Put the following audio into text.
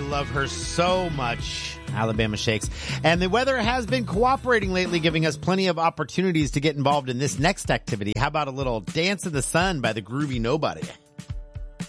love her so much. Alabama Shakes. And the weather has been cooperating lately, giving us plenty of opportunities to get involved in this next activity. How about a little Dance in the Sun by the Groovy Nobody?